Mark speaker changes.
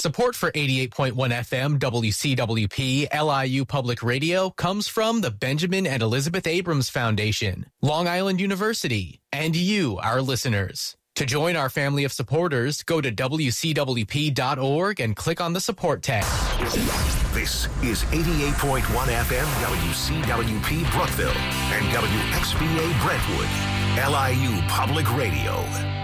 Speaker 1: Support for 88.1 FM WCWP LIU Public Radio comes from the Benjamin and Elizabeth Abrams Foundation, Long Island University, and you, our listeners. To join our family of supporters, go to WCWP.org and click on the support tab.
Speaker 2: This is 88.1 FM WCWP Brookville and WXVA Brentwood, LIU Public Radio.